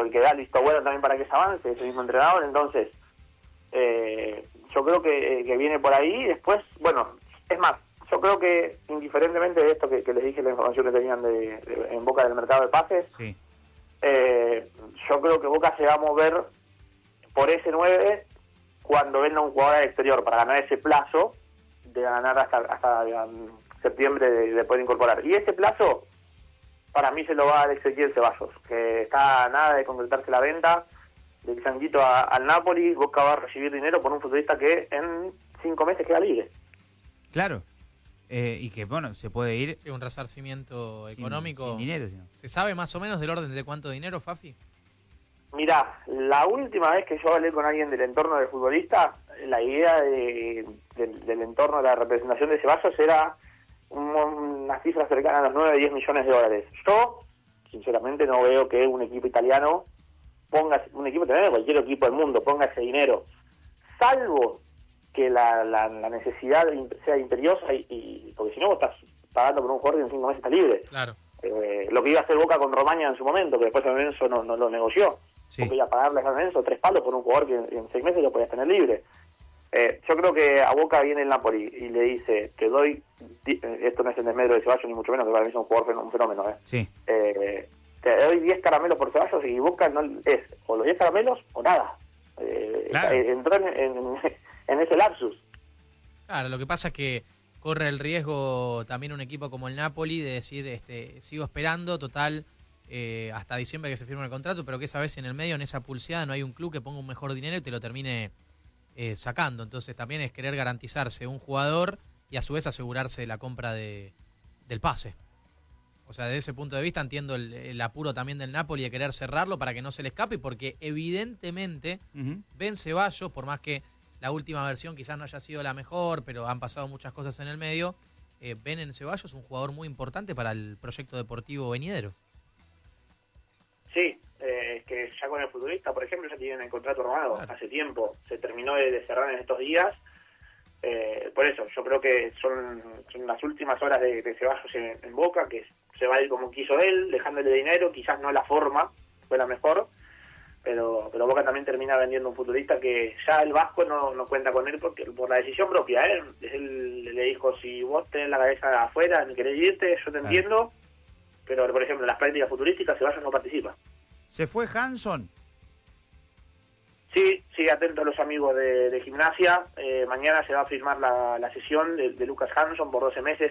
el que da el visto bueno también para que se avance es el mismo entrenador. Entonces yo creo que viene por ahí. Después, bueno, es más, yo creo que indiferentemente de esto que les dije, la información que tenían en Boca del mercado de pases, Sí. yo creo que Boca se va a mover por ese 9 cuando venga un jugador al exterior para ganar ese plazo de ganar hasta septiembre de poder incorporar. Y ese plazo para mí se lo va a dar Ezequiel Ceballos, que está a nada de concretarse la venta del Changuito al Napoli. Boca va a recibir dinero por un futbolista que en 5 meses queda libre. Claro. Y que, bueno, se puede ir... Sí, un resarcimiento económico. Sin dinero, sino. ¿Se sabe más o menos del orden de cuánto dinero, Fafi? Mirá, la última vez que yo hablé con alguien del entorno del futbolista, la idea del entorno de la representación de Ceballos era una cifra cercana a los 9-10 millones de dólares. Yo, sinceramente, no veo que un equipo italiano ponga, un equipo italiano, cualquier equipo del mundo, ponga ese dinero, salvo que la necesidad sea imperiosa y porque si no vos estás pagando por un jugador que en 5 meses está libre. Claro. Lo que iba a hacer Boca con Romaña en su momento, que después San Lorenzo no lo negoció. Sí. Porque iba a pagarle a San Lorenzo 3 palos por un jugador que en 6 meses lo podías tener libre. Yo creo que a Boca viene el Napoli y le dice, te doy, esto no es el desmedro de Ceballos ni mucho menos, que para mí es un jugador, un fenómeno, Sí. te doy 10 caramelos por Ceballos y Boca no es o los 10 caramelos o nada. Claro. Entró en ese lapsus. Claro, lo que pasa es que corre el riesgo también un equipo como el Napoli de decir, sigo esperando, total, hasta diciembre que se firme el contrato, pero que esa vez en el medio, en esa pulseada, no hay un club que ponga un mejor dinero y te lo termine sacando. Entonces también es querer garantizarse un jugador y a su vez asegurarse la compra del pase. O sea, desde ese punto de vista entiendo el apuro también del Napoli de querer cerrarlo para que no se le escape, porque evidentemente Ben Ceballos, por más que la última versión quizás no haya sido la mejor, pero han pasado muchas cosas en el medio, ven en Ceballos un jugador muy importante para el proyecto deportivo venidero. Sí, que ya con el futbolista, por ejemplo, ya tienen el contrato armado. Claro. Hace tiempo, se terminó de cerrar en estos días. Por eso, yo creo que son las últimas horas de Ceballos en Boca, que se va a ir como quiso él, dejándole dinero, quizás no la forma, fue la mejor, pero Boca también termina vendiendo un futbolista que ya el Vasco no cuenta con él porque por la decisión propia. Él le dijo, si vos tenés la cabeza afuera, ni querés irte, yo te entiendo, pero por ejemplo en las prácticas futurísticas Ceballos no participa. ¿Se fue Hanson? Sí, atento a los amigos de Gimnasia. Mañana se va a firmar la sesión de Lucas Hanson por 12 meses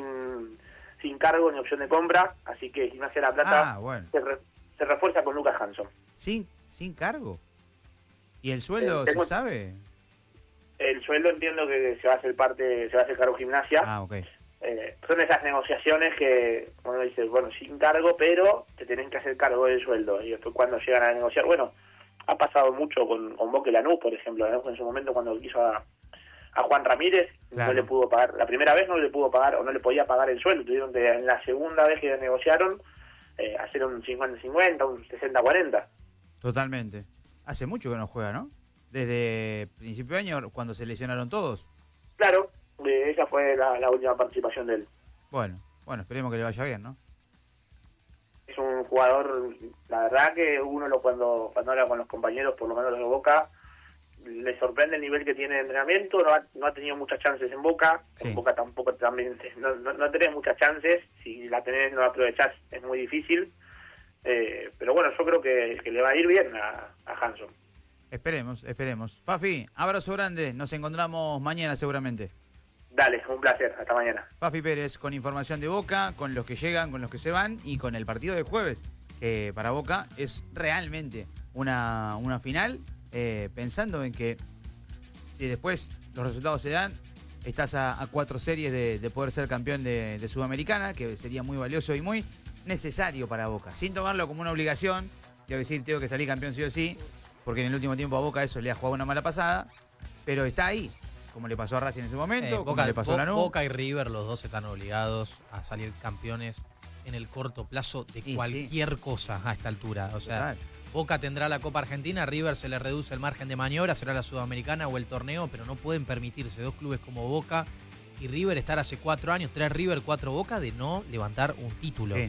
sin cargo ni opción de compra, así que Gimnasia de La Plata bueno. se refuerza con Lucas Hanson. ¿Sin cargo? ¿Y el sueldo se sabe? El sueldo entiendo que se va a hacer cargo Gimnasia. Ah, ok. Son esas negociaciones que uno dice, bueno, sin cargo, pero te tienen que hacer cargo del sueldo. Y después cuando llegan a negociar, bueno, ha pasado mucho con Boca y Lanús, por ejemplo. Lanús en su momento cuando quiso a Juan Ramírez, claro, no le pudo pagar. La primera vez no le pudo pagar o no le podía pagar el sueldo. Tuvieron que en la segunda vez que negociaron hacer un 50-50, un 60-40. Totalmente. Hace mucho que no juega, ¿no? Desde principio de año, cuando se lesionaron todos. Claro, esa fue la última participación de él. Bueno, esperemos que le vaya bien, ¿no? Es un jugador, la verdad que uno cuando habla con los compañeros, por lo menos los de Boca, le sorprende el nivel que tiene de entrenamiento. No ha tenido muchas chances en Boca. Sí. En Boca tampoco también no tenés muchas chances. Si la tenés no la aprovechás, es muy difícil. Pero bueno, yo creo que le va a ir bien a Hanson. Esperemos. Fafi, abrazo grande. Nos encontramos mañana seguramente. Dale, un placer. Hasta mañana. Fafi Pérez con información de Boca, con los que llegan, con los que se van y con el partido del jueves, que para Boca es realmente una final, pensando en que si después los resultados se dan, estás a 4 series de poder ser campeón de Sudamericana, que sería muy valioso y muy necesario para Boca, sin tomarlo como una obligación, de decir tengo que salir campeón sí o sí, porque en el último tiempo a Boca eso le ha jugado una mala pasada, pero está ahí, como le pasó a Racing en su momento, como le pasó a Lanús. Boca y River, los dos están obligados a salir campeones en el corto plazo de cualquier cosa a esta altura. O sea, Boca tendrá la Copa Argentina, River se le reduce el margen de maniobra, será la Sudamericana o el torneo, pero no pueden permitirse dos clubes como Boca y River estar hace 4 años, 3 River, 4 Boca, de no levantar un título. Sí.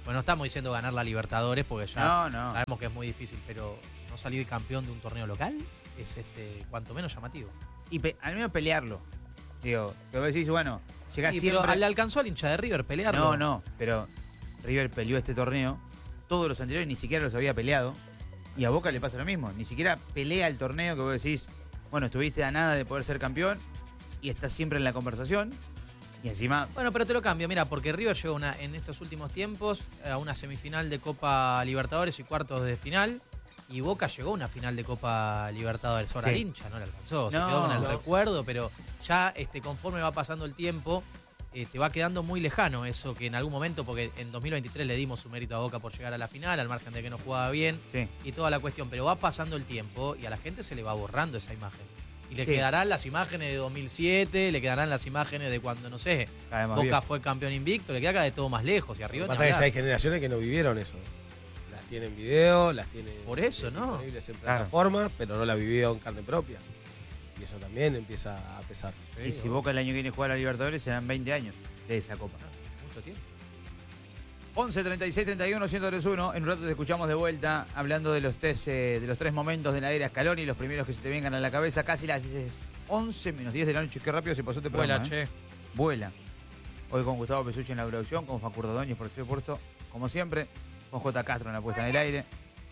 Bueno, no estamos diciendo ganar la Libertadores porque ya No. sabemos que es muy difícil, pero no salir campeón de un torneo local es cuanto menos llamativo. Y al menos pelearlo. Digo, que vos decís, bueno, llegás Sí, siempre... pero le alcanzó al hincha de River pelearlo. No, pero River peleó este torneo. Todos los anteriores ni siquiera los había peleado. Y a Boca le pasa lo mismo. Ni siquiera pelea el torneo que vos decís, bueno, estuviste a nada de poder ser campeón y estás siempre en la conversación. Y encima... Bueno, pero te lo cambio, mira, porque River llegó en estos últimos tiempos a una semifinal de Copa Libertadores y cuartos de final. Y Boca llegó a una final de Copa Libertadores. Ahora el hincha no la alcanzó, se quedó con el recuerdo, pero ya conforme va pasando el tiempo, te va quedando muy lejano eso que en algún momento, porque en 2023 le dimos su mérito a Boca por llegar a la final, al margen de que no jugaba bien y toda la cuestión, pero va pasando el tiempo y a la gente se le va borrando esa imagen. Y le quedarán las imágenes de 2007, le quedarán las imágenes de cuando, no sé, Boca fue campeón invicto, le queda cada de todo más lejos y arriba. Lo que pasa es que ya hay generaciones que no vivieron eso. Las tienen en video, las tienen por eso, disponibles en plataformas, pero no la vivieron en carne propia. Y eso también empieza a pesar. Y si Boca el año que viene juega a la Libertadores, serán 20 años de esa Copa. Mucho tiempo. 11, 36, 31, 103.1. En un rato te escuchamos de vuelta hablando de los tres momentos de la era Scaloni, los primeros que se te vengan a la cabeza. Casi las 11 menos 10 de la noche. Qué rápido se pasó este programa. Vuela, che. Vuela. Hoy con Gustavo Pesucci en la producción, con Facundo Ordóñez por ser puesto, como siempre, con J. Castro en la puesta en el aire.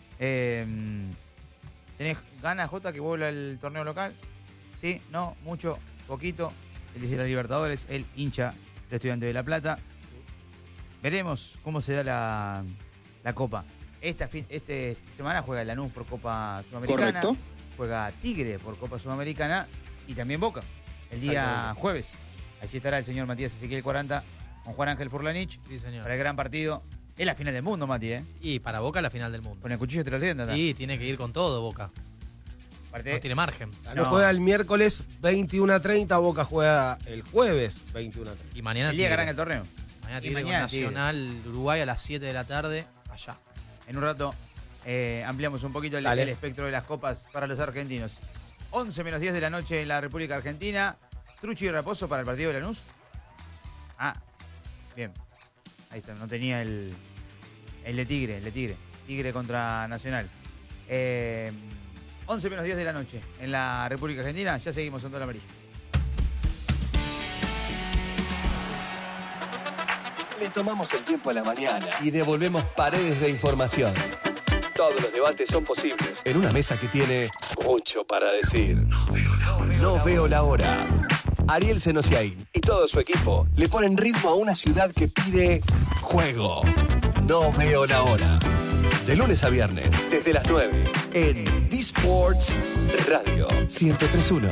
¿Tenés ganas, J, que vuelva el torneo local? ¿Sí? ¿No? ¿Mucho? ¿Poquito? Él dice la Libertadores, el hincha de Estudiantes de La Plata. Veremos cómo se da la Copa. Esta semana juega Lanús por Copa Sudamericana. Correcto. Juega Tigre por Copa Sudamericana y también Boca. El día jueves. Allí estará el señor Matías Ezequiel 40 con Juan Ángel Furlanich. Sí, señor. Para el gran partido. Es la final del mundo, Mati, ¿eh? Y para Boca la final del mundo. Con el cuchillo te lo tiendan. Y tiene que ir con todo Boca. Aparte, no tiene margen. No juega el miércoles 21:30, Boca juega el jueves 21:30. Y mañana el día que arranca el torneo. Mañana tiene con Nacional de Uruguay a las 7 de la tarde, allá. En un rato ampliamos un poquito el espectro de las copas para los argentinos. 11 menos 10 de la noche en la República Argentina. Truchi y Raposo para el partido de Lanús. Bien. Ahí está, no tenía el de Tigre, Tigre contra Nacional. 11 menos 10 de la noche en la República Argentina. Ya seguimos en todo el amarillo. Le tomamos el tiempo a la mañana y devolvemos paredes de información. Todos los debates son posibles en una mesa que tiene mucho para decir. No veo la hora. Ariel Senosiaín y todo su equipo le ponen ritmo a una ciudad que pide juego. No veo la hora. De lunes a viernes, desde las 9, en D-Sports Radio 103.1.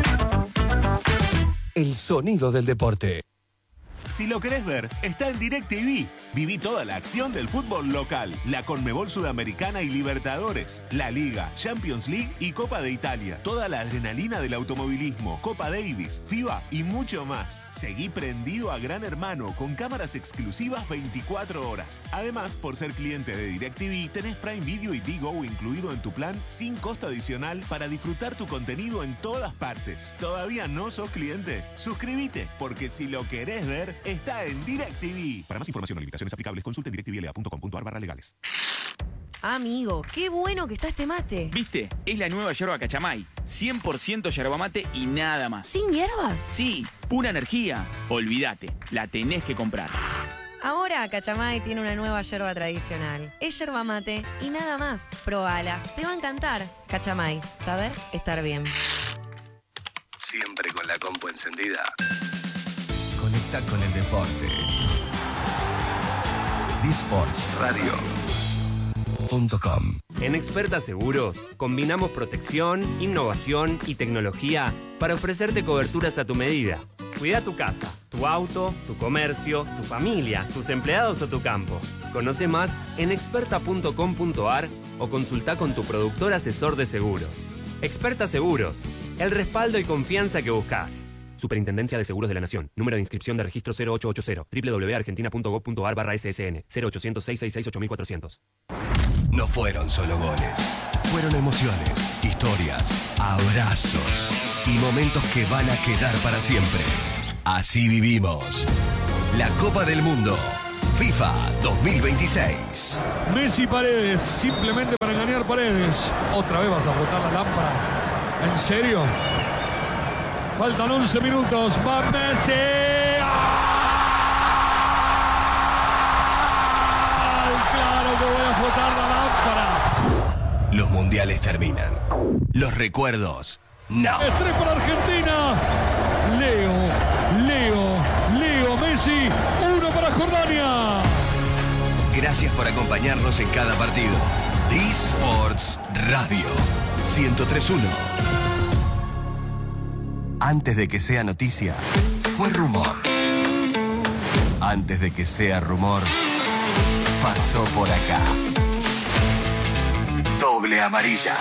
El sonido del deporte. Si lo querés ver, está en DirecTV. Viví toda la acción del fútbol local, la Conmebol Sudamericana y Libertadores, la Liga, Champions League y Copa de Italia. Toda la adrenalina del automovilismo, Copa Davis, FIBA y mucho más. Seguí prendido a Gran Hermano con cámaras exclusivas 24 horas. Además, por ser cliente de DirecTV, tenés Prime Video y Digo incluido en tu plan sin costo adicional para disfrutar tu contenido en todas partes. ¿Todavía no sos cliente? Suscríbete, porque si lo querés ver, está en DirecTV. Para más información o limitaciones aplicables, consulte directvla.com.ar/legales. Amigo, qué bueno que está este mate. ¿Viste? Es la nueva yerba Cachamay. 100% yerba mate y nada más. ¿Sin hierbas? Sí, pura energía. Olvídate, la tenés que comprar. Ahora Cachamay tiene una nueva yerba tradicional. Es yerba mate y nada más. Probala, te va a encantar. Cachamay, saber estar bien. Siempre con la compu encendida. Conecta con el deporte. DSportsRadio.com. En Experta Seguros combinamos protección, innovación y tecnología para ofrecerte coberturas a tu medida. Cuida tu casa, tu auto, tu comercio, tu familia, tus empleados o tu campo. Conoce más en experta.com.ar o consulta con tu productor asesor de seguros. Experta Seguros, el respaldo y confianza que buscas. Superintendencia de Seguros de la Nación. Número de inscripción de registro 0880. www.argentina.gov.ar/ssn. 0800-666-8400. No fueron solo goles. Fueron emociones, historias, abrazos y momentos que van a quedar para siempre. Así vivimos la Copa del Mundo FIFA 2026. Messi Paredes, simplemente para engañar Paredes. ¿Otra vez vas a frotar la lámpara? ¿En serio? Faltan 11 minutos. ¡Va Messi! ¡Claro que voy a frotar la lámpara! Los mundiales terminan. Los recuerdos, no. Es 3 para Argentina. Leo Messi. 1 para Jordania. Gracias por acompañarnos en cada partido. D-Sports Radio 103.1. Antes de que sea noticia, fue rumor. Antes de que sea rumor, pasó por acá. Doble amarilla.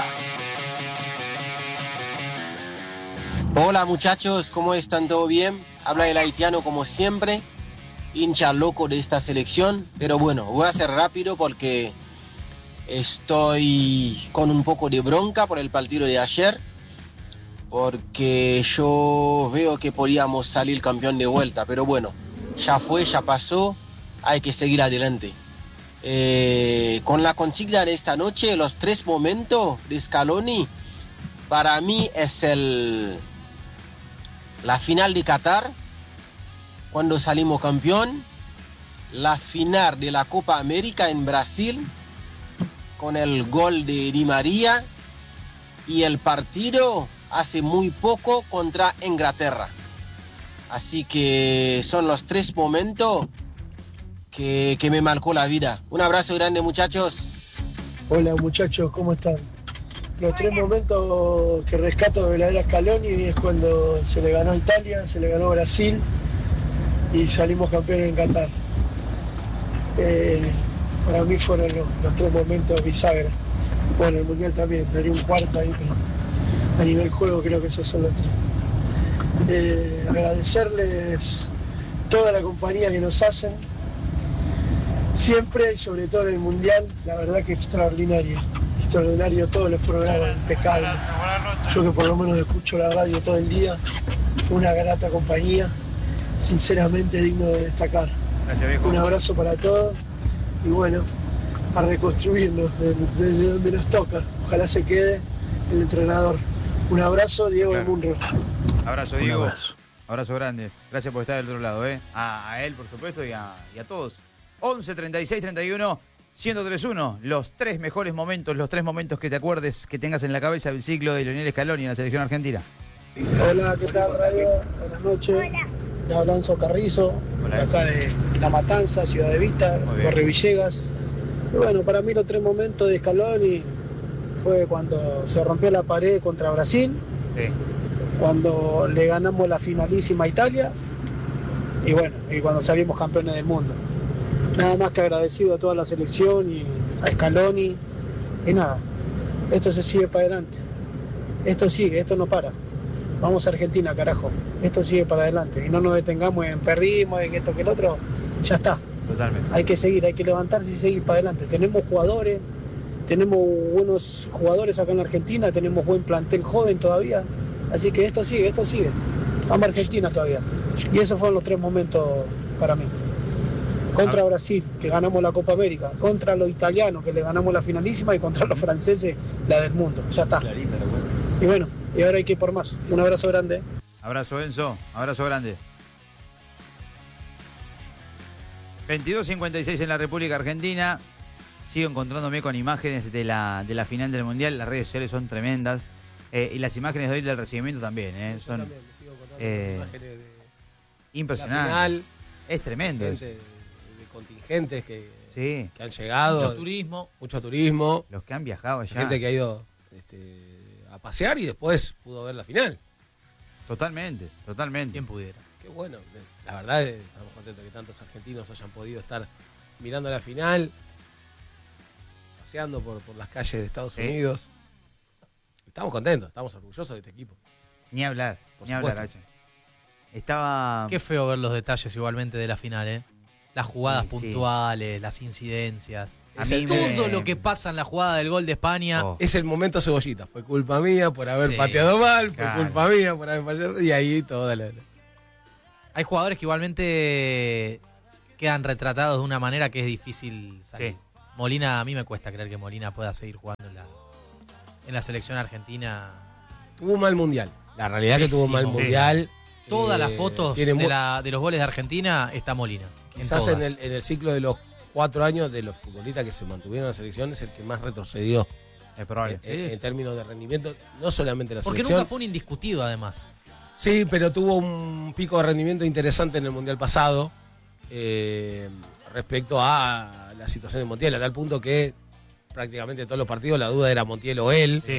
Hola muchachos, ¿cómo están? ¿Todo bien? Habla el haitiano como siempre, hincha loco de esta selección, pero bueno, voy a ser rápido porque estoy con un poco de bronca por el partido de ayer, porque yo veo que podíamos salir campeón de vuelta, pero bueno, ya fue, ya pasó, hay que seguir adelante. Con la consigna de esta noche, los 3 momentos de Scaloni, para mí es la final de Qatar, cuando salimos campeón, la final de la Copa América en Brasil, con el gol de Di María, y el partido hace muy poco contra Inglaterra. Así que son los 3 momentos que me marcó la vida. Un abrazo grande, muchachos. Hola muchachos, ¿cómo están? Los 3 momentos que rescato de la era Scaloni es cuando se le ganó a Italia, se le ganó a Brasil y salimos campeones en Qatar. Para mí fueron los 3 momentos bisagra. Bueno, el Mundial también, traería un cuarto ahí, pero a nivel juego creo que esos son los 3. Agradecerles toda la compañía que nos hacen, siempre y sobre todo en el Mundial, la verdad que extraordinario todos los programas, impecables. Yo que por lo menos escucho la radio todo el día, fue una grata compañía, sinceramente digno de destacar. Gracias, viejo. Un abrazo para todos y bueno, a reconstruirnos desde donde nos toca. Ojalá se quede el entrenador. Un abrazo, Diego de Munro. Abrazo, Diego. Abrazo grande. Gracias por estar del otro lado, a él, por supuesto, y a todos. 11 36 31 1031. Los 3 mejores momentos, los 3 momentos que te acuerdes, que tengas en la cabeza del ciclo de Lionel Scaloni en la selección argentina. Hola, ¿qué tal, Radio? Buenas noches. Le habla Alonso Carrizo, acá de La Matanza, Ciudad de Vista, Barrio Villegas. Y bueno, para mí los 3 momentos de Scaloni fue cuando se rompió la pared contra Brasil, cuando le ganamos la finalísima a Italia y bueno, y cuando salimos campeones del mundo. Nada más que agradecido a toda la selección y a Scaloni. Y nada, esto se sigue para adelante. Esto sigue, esto no para. Vamos a Argentina, carajo. Esto sigue para adelante. Y no nos detengamos en perdimos, en esto que el otro. Ya está. Totalmente. Hay que seguir, hay que levantarse y seguir para adelante. Tenemos jugadores, tenemos buenos jugadores acá en la Argentina, tenemos buen plantel joven todavía. Así que esto sigue, esto sigue. Vamos a Argentina todavía. Y esos fueron los 3 momentos para mí. Contra Brasil, que ganamos la Copa América, contra los italianos, que le ganamos la finalísima, y contra los franceses, la del mundo. Ya está. Y bueno, y ahora hay que ir por más. Un abrazo grande. Abrazo, Enzo. Abrazo grande. 22:56 en la República Argentina. Sigo encontrándome con imágenes de la final del Mundial. Las redes sociales son tremendas. Y las imágenes de hoy del recibimiento también. Son también me sigo encontrando imágenes de impresionantes. la final. Es tremendo. De contingentes que han llegado. Mucho turismo. Los que han viajado allá. Gente que ha ido a pasear y después pudo ver la final. Totalmente. ¿Quién pudiera? Qué bueno. La verdad, estamos contentos que tantos argentinos hayan podido estar mirando la final, paseando por las calles de Estados Unidos. Estamos contentos, estamos orgullosos de este equipo. Ni hablar, Por ni hablar, supuesto. Hacho. Estaba... Qué feo ver los detalles igualmente de la final, ¿eh? Las jugadas puntuales, las incidencias. Todo lo que pasa en la jugada del gol de España. Es el momento cebollita. Fue culpa mía por haber pateado mal, fue culpa mía por haber fallado. Y ahí toda la... Hay jugadores que igualmente quedan retratados de una manera que es difícil salir. Sí. Molina, a mí me cuesta creer que Molina pueda seguir jugando en la selección argentina. Tuvo mal mundial. La realidad es que tuvo mal mundial. Todas las fotos de los goles de Argentina está Molina. Quizás en el ciclo de los 4 años de los futbolistas que se mantuvieron en la selección es el que más retrocedió. Es probable. En términos de rendimiento, no solamente la Porque selección. nunca fue un indiscutido, además. Sí, pero tuvo un pico de rendimiento interesante en el mundial pasado respecto a la situación de Montiel, a tal punto que prácticamente todos los partidos la duda era Montiel o él. Sí.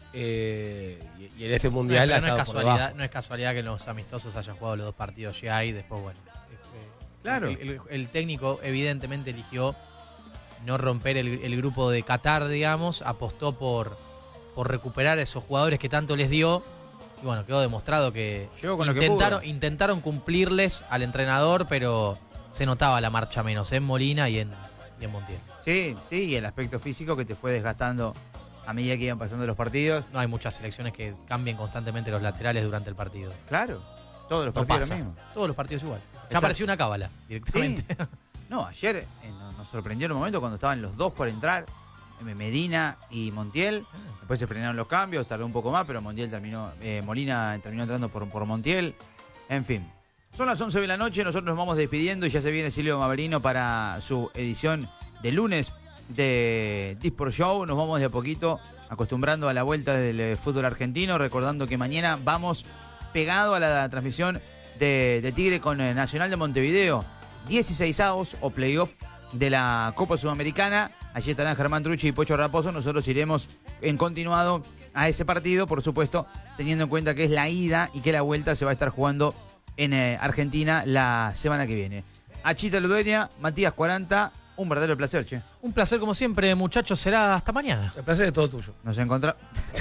Y en este mundial no es casualidad que en los amistosos haya jugado los 2 partidos ya y después, bueno. Claro. El técnico evidentemente eligió no romper el grupo de Qatar, digamos, apostó por recuperar esos jugadores que tanto les dio. Y bueno, quedó demostrado que intentaron cumplirles al entrenador, pero se notaba la marcha menos en Molina y en Montiel. Sí, y el aspecto físico que te fue desgastando a medida que iban pasando los partidos. No hay muchas selecciones que cambien constantemente los laterales durante el partido. Claro, todos los No partidos pasa. lo mismo. Todos los partidos igual. Exacto. Ya pareció una cábala directamente. Sí. No, ayer nos sorprendió en un momento cuando estaban los dos por entrar, Medina y Montiel. Después se frenaron los cambios, tardó un poco más, pero Molina terminó entrando por Montiel. En fin, son las 11 de la noche, nosotros nos vamos despidiendo y ya se viene Silvio Maverino para su edición de lunes de Disport Show. Nos vamos de a poquito acostumbrando a la vuelta del fútbol argentino, recordando que mañana vamos pegado a la transmisión de Tigre con Nacional de Montevideo, 16avos o playoff de la Copa Sudamericana. Allí estarán Germán Trucci y Pocho Raposo. Nosotros iremos en continuado a ese partido, por supuesto, teniendo en cuenta que es la ida y que la vuelta se va a estar jugando en Argentina la semana que viene. Achita Ludueña, Matías 40, un verdadero placer, che. Un placer como siempre, muchachos, será hasta mañana. El placer es todo tuyo. Nos encontramos.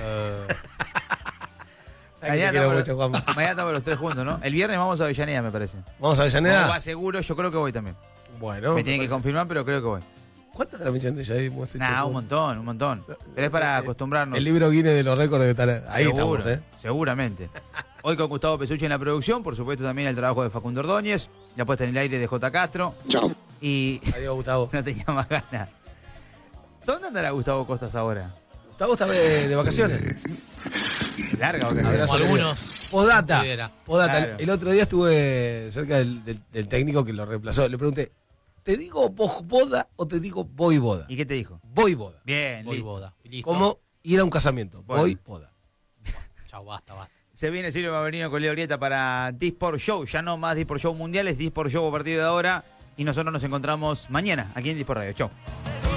Mañana estamos los 3 juntos, ¿no? El viernes vamos a Avellaneda, me parece. ¿Vamos a Avellaneda? No va seguro, yo creo que voy también. Bueno. Me tienen que confirmar, pero creo que voy. ¿Cuántas transmisiones ya hemos hecho? Un montón. Pero es para acostumbrarnos. El libro Guinness de los récords de estar ahí. Seguro, estamos, seguramente. Hoy con Gustavo Pesucci en la producción, por supuesto también el trabajo de Facundo Ordóñez, la puesta en el aire de J. Castro. Chao. Y adiós, Gustavo. No tenía más ganas. ¿Dónde andará Gustavo Costas ahora? Gustavo está de vacaciones. Larga vacaciones. Como algunos. Postdata. Claro. El otro día estuve cerca del técnico que lo reemplazó. Le pregunté, ¿te digo vos boda o te digo voy boda? ¿Y qué te dijo? Voy boda. Bien, Voy listo. boda. Listo. Como ir a un casamiento. Bueno. Voy boda. Chau, basta. Se viene Silvio Maverino con Leo Grieta para Disport Show. Ya no más Disport Show mundiales, Disport Show a partir de ahora. Y nosotros nos encontramos mañana aquí en Disport Radio. Chau.